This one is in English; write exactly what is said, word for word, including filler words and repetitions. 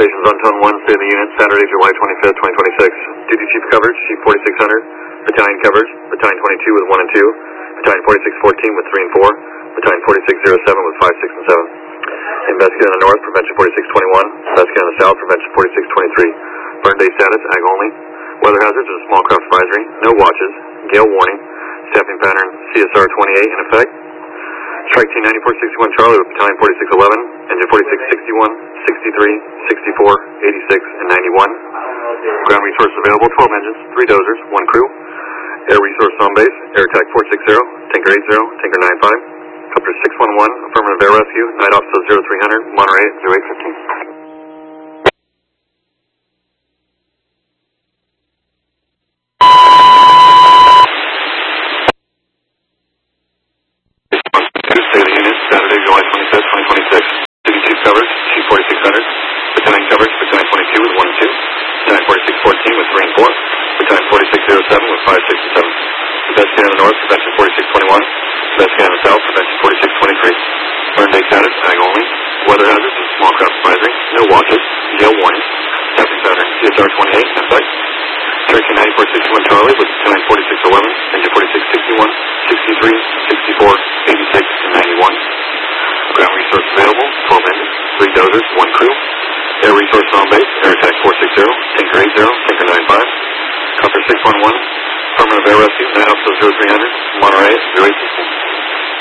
Stations on Tone one, state of the unit, Saturday, July twenty-fifth, twenty twenty-six. Duty Chief coverage, Chief forty-six hundred. Battalion coverage, Battalion twenty-two with one and two. Battalion forty-six fourteen with three and four. Battalion forty-six oh seven with five, six, and seven. Investigate on the north, prevention forty-six twenty-one. Investigate on the south, prevention forty-six twenty-three. Burn day status, ag only. Weather hazards is a small craft advisory. No watches. Gale warning. Staffing pattern C S R twenty-eight in effect. Strike Team ninety-four sixty-one Charlie with Battalion forty-six eleven. Engine forty-six sixty-one, sixty-three, sixty-four, eighty-six, and ninety-one. Ground resources available, twelve engines, three dozers, one crew. Air resources on base, Air Attack four sixty, Tanker eighty, Tanker ninety-five. Copter six one one, affirmative air rescue, Night Officer zero three hundred, Monterey zero eight fifteen. State of the unit, Saturday, July twenty-fifth, twenty twenty-six. Duty Chief coverage, Chief forty-six hundred. Battalion coverage, Battalion twenty-two with one and two. Battalion forty-six fourteen with three and four. Battalion forty-six oh seven with five, six, and seven. Investigate on the north, prevention forty-six twenty-one. Investigate on the south, prevention forty-six twenty-three. Burn day status, ag only. Weather hazards is small craft advisory. No watches. Gale warning. Staffing pattern C S R twenty-eight in effect. Cherokee ninety-four sixty-one Charlie with Battalion forty-six eleven. Engine forty-six sixty-one, sixty-three, sixty-four, eighty-six, and ninety-one. Ground resources available, twelve engines, three dozers, one crew. Air resources on base, Air Attack four sixty, Tanker eighty, Tanker ninety-five. Copter six one one, affirmative air rescue, Night Officer zero three hundred, Monterey zero eight sixteen.